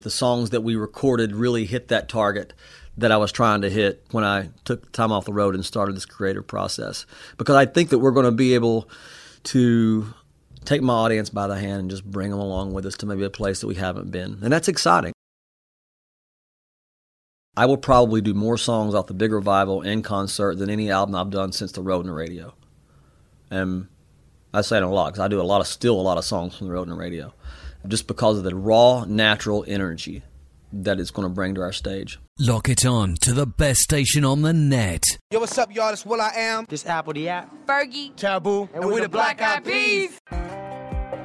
The songs that we recorded really hit that target that I was trying to hit when I took time off the road and started this creative process. Because I think that we're going to be able to take my audience by the hand and just bring them along with us to maybe a place that we haven't been. And that's exciting. I will probably do more songs off the Big Revival in concert than any album I've done since The Road and the Radio. And I say it a lot because I do still a lot of songs from The Road and the Radio, just because of the raw, natural energy that it's going to bring to our stage. Lock it on to the best station on the net. Yo, what's up, y'all? It's Will I Am. This Apple the app. Fergie. Taboo. And we're the Black Eyed Peas.